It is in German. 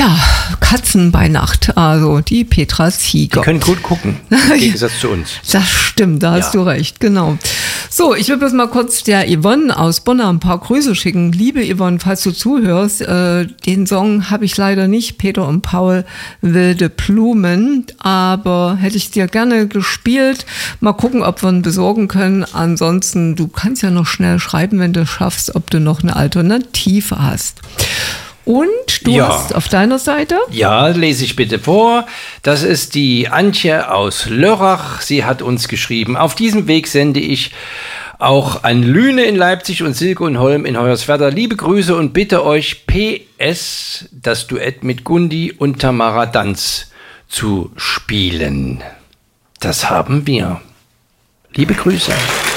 Ja, Katzen bei Nacht, also die Petra Zieger. Die können gut gucken, im Gegensatz zu uns. Das stimmt, da hast du recht, genau. So, ich will bloß mal kurz der Yvonne aus Bonn ein paar Grüße schicken. Liebe Yvonne, falls du zuhörst, den Song habe ich leider nicht, Peter und Paul, Wilde Blumen, aber hätte ich dir gerne gespielt. Mal gucken, ob wir ihn besorgen können. Ansonsten, du kannst ja noch schnell schreiben, wenn du es schaffst, ob du noch eine Alternative hast. Und du hast auf deiner Seite? Ja, lese ich bitte vor. Das ist die Antje aus Lörrach. Sie hat uns geschrieben: Auf diesem Weg sende ich auch an Lüne in Leipzig und Silke und Holm in Hoyerswerda liebe Grüße und bitte euch PS, das Duett mit Gundi und Tamara Danz zu spielen. Das haben wir. Liebe Grüße.